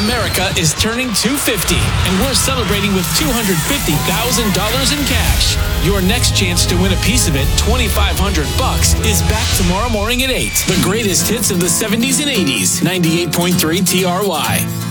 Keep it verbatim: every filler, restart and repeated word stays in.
America is turning two hundred fifty, and we're celebrating with two hundred fifty thousand dollars in cash. Your next chance to win a piece of it, twenty-five hundred bucks, is back tomorrow morning at eight. The greatest hits of the seventies and eighties. ninety-eight point three T R Y.